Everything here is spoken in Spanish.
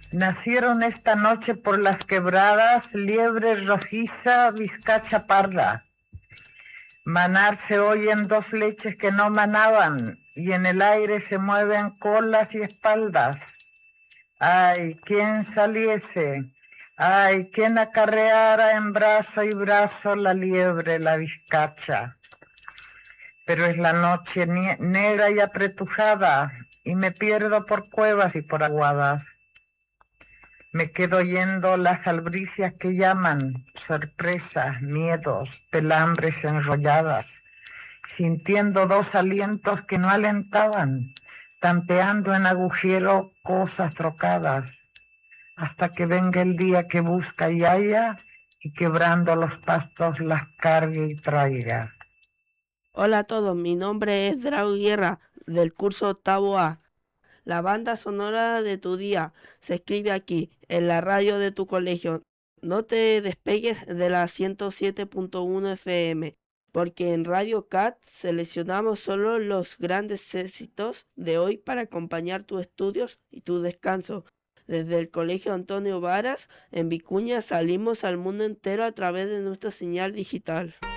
Nacieron esta noche por las quebradas liebre rojiza, vizcacha parda. Manar se oyen dos leches que no manaban, y en el aire se mueven colas y espaldas. Ay, quién saliese, ay, quién acarreara en brazo y brazo la liebre, la vizcacha. Pero es la noche negra y apretujada, y me pierdo por cuevas y por aguadas. Me quedo oyendo las albricias que llaman, sorpresas, miedos, pelambres enrolladas, sintiendo dos alientos que no alentaban, tanteando en agujero cosas trocadas, hasta que venga el día que busca y haya, y quebrando los pastos las cargue y traiga. Hola a todos, mi nombre es Drago Guerra, del curso octavo A. La banda sonora de tu día se escribe aquí, en la radio de tu colegio. No te despegues de la 107.1 FM, porque en Radio CAT seleccionamos solo los grandes éxitos de hoy para acompañar tus estudios y tu descanso. Desde el Colegio Antonio Varas, en Vicuña, salimos al mundo entero a través de nuestra señal digital.